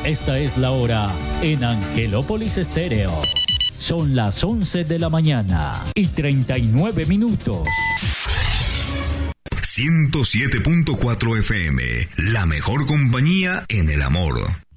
Esta es la hora en Angelópolis Estéreo. Son las 11 de la mañana y 39 minutos. 107.4 FM, la mejor compañía en el amor.